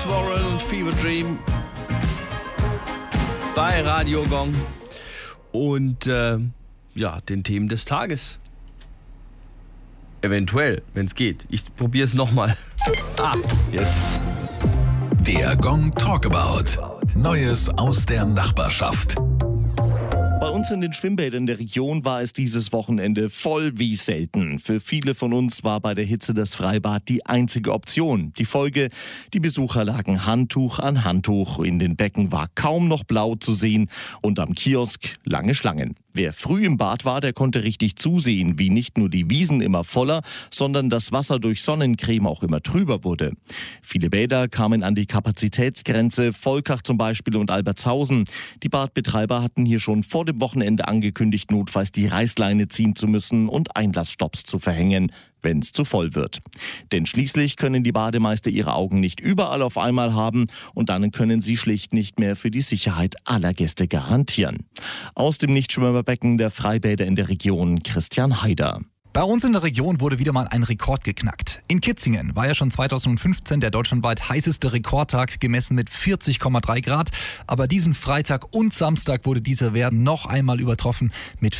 Travis Warren und Fever Dream bei Radio Gong und den Themen des Tages. Eventuell, wenn es geht. Ich probiere es nochmal. Jetzt. Der Gong Talkabout. Neues aus der Nachbarschaft. Bei uns in den Schwimmbädern der Region war es dieses Wochenende voll wie selten. Für viele von uns war bei der Hitze das Freibad die einzige Option. Die Folge: die Besucher lagen Handtuch an Handtuch, in den Becken war kaum noch blau zu sehen und am Kiosk lange Schlangen. Wer früh im Bad war, der konnte richtig zusehen, wie nicht nur die Wiesen immer voller, sondern das Wasser durch Sonnencreme auch immer trüber wurde. Viele Bäder kamen an die Kapazitätsgrenze, Volkach zum Beispiel und Albertshausen. Die Badbetreiber hatten hier schon vor dem Wochenende angekündigt, notfalls die Reißleine ziehen zu müssen und Einlassstopps zu verhängen, wenn es zu voll wird. Denn schließlich können die Bademeister ihre Augen nicht überall auf einmal haben und dann können sie schlicht nicht mehr für die Sicherheit aller Gäste garantieren. Aus dem Nichtschwimmerbecken der Freibäder in der Region, Christian Haider. Bei uns in der Region wurde wieder mal ein Rekord geknackt. In Kitzingen war ja schon 2015 der deutschlandweit heißeste Rekordtag, gemessen mit 40,3 Grad. Aber diesen Freitag und Samstag wurde dieser Wert noch einmal übertroffen mit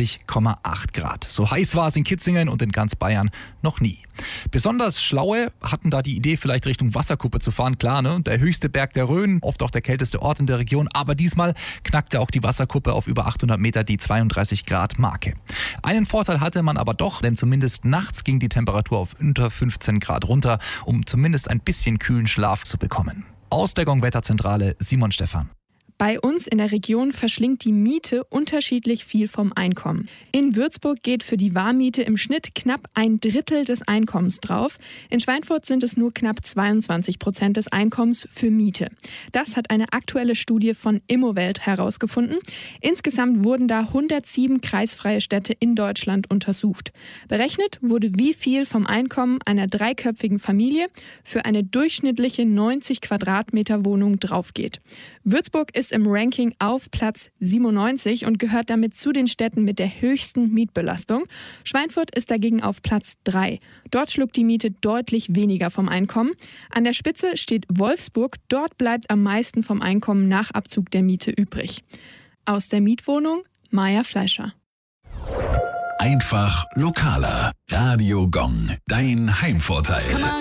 40,8 Grad. So heiß war es in Kitzingen und in ganz Bayern noch nie. Besonders Schlaue hatten da die Idee, vielleicht Richtung Wasserkuppe zu fahren. Klar, ne? Der höchste Berg der Rhön, oft auch der kälteste Ort in der Region. Aber diesmal knackte auch die Wasserkuppe auf über 800 Meter die 32 Grad Marke. Einen Vorteil hatte man aber doch, denn zumindest nachts ging die Temperatur auf unter 15 Grad runter, um zumindest ein bisschen kühlen Schlaf zu bekommen. Aus der Gong-Wetterzentrale Simon Stephan. Bei uns in der Region verschlingt die Miete unterschiedlich viel vom Einkommen. In Würzburg geht für die Warmmiete im Schnitt knapp 1/3 des Einkommens drauf. In Schweinfurt sind es nur knapp 22% des Einkommens für Miete. Das hat eine aktuelle Studie von Immowelt herausgefunden. Insgesamt wurden da 107 kreisfreie Städte in Deutschland untersucht. Berechnet wurde, wie viel vom Einkommen einer dreiköpfigen Familie für eine durchschnittliche 90 Quadratmeter Wohnung draufgeht. Würzburg ist im Ranking auf Platz 97 und gehört damit zu den Städten mit der höchsten Mietbelastung. Schweinfurt ist dagegen auf Platz 3. Dort schluckt die Miete deutlich weniger vom Einkommen. An der Spitze steht Wolfsburg. Dort bleibt am meisten vom Einkommen nach Abzug der Miete übrig. Aus der Mietwohnung Maja Fleischer. Einfach lokaler. Radio Gong. Dein Heimvorteil.